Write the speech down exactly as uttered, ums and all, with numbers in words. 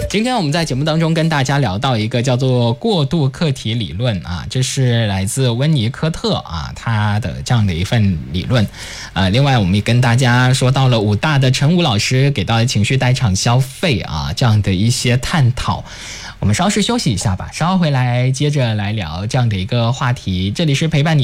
今天我们在节目当中跟大家聊到一个叫做过渡课题理论啊，这是来自温尼科特啊他的这样的一份理论。呃，另外我们也跟大家说到了武大的陈武老师给到的情绪代偿消费啊这样的一些探讨。我们稍事休息一下吧，稍后回来接着来聊这样的一个话题。这里是陪伴你